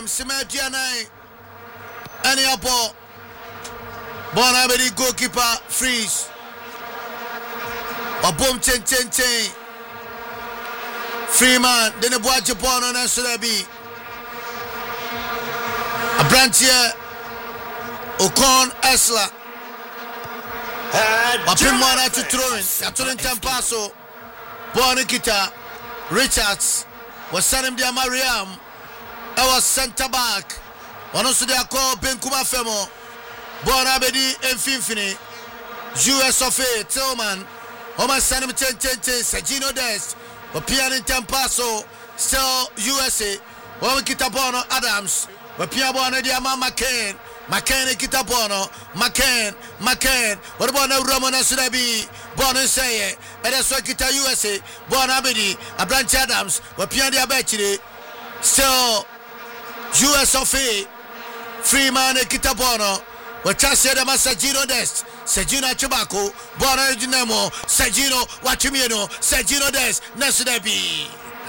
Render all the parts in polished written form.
Simetianai. Any apple. Bonabedi goalkeeper freeze. A boom chen. Freeman, then a boy Japan on SLB. A branch here. Ocon Esla. A Pimwana to throwing. Catherine Tampaso. Bonikita. Richards. Was Sanim Dia Mariam. I was centre back. One also they are called Benkuma Femo. Bonabedi and Finfini. US of A. Tillman. Homer Sanim Chen. Sergino Dest. Wapian in Tampaso, still USA. One Kitabono Adams. Wapia Bona Diama McCain. McCain Kitabono. McCain. What about no Roman Sudabi? Bona say, and that's what Kita USA. Bona Abedi. A Branch Adams. Wapia Diabetti. Still US of A. Freeman Kitabono. Wachassia de Massagino Dest. Sergino Chubaco, Bona Dinamo, Sergino Wachimiano, Sergino Des, Nasudabi.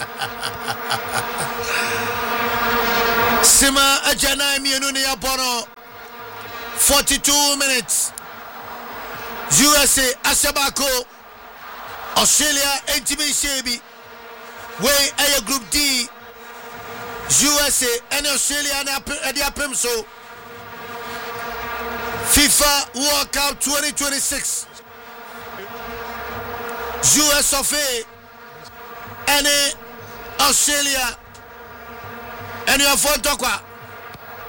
Sima Ajana Mianunia Bono, 42 minutes. USA Asabaco, Australia NTB Shebi, Way A Group D, USA and Australia and the Apimso. FIFA World Cup 2026 US of A and Australia and your phone talk